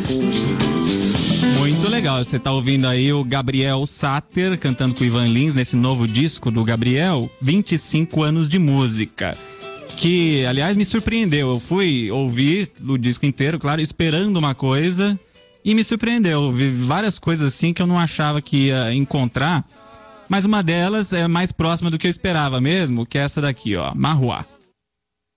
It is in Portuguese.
Muito legal, você tá ouvindo aí o Gabriel Sater cantando com o Ivan Lins nesse novo disco do Gabriel, 25 anos de música. Que, aliás, me surpreendeu. Eu fui ouvir o disco inteiro, claro, esperando uma coisa e me surpreendeu. Eu vi várias coisas assim que eu não achava que ia encontrar, mas uma delas é mais próxima do que eu esperava mesmo, que é essa daqui, ó, Marruá.